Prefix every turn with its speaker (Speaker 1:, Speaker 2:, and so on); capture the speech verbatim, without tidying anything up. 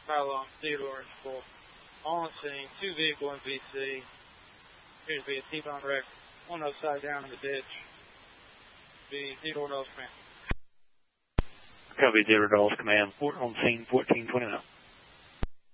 Speaker 1: Pylon, Theodore is full. On scene, two vehicle M V C. Appears to be a T-bone wreck. One upside down in the ditch. Be Theodore Dulles Command.
Speaker 2: Copy, Theodore Dulles Command. On scene fourteen twenty-nine.